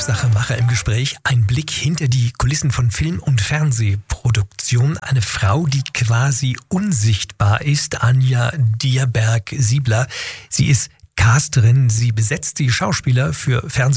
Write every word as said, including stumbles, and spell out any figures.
Sache-Macher im Gespräch. Ein Blick hinter die Kulissen von Film- und Fernsehproduktion. Eine Frau, die quasi unsichtbar ist, Anja Dierberg-Siebler. Sie ist Casterin, sie besetzt die Schauspieler für Fernseh-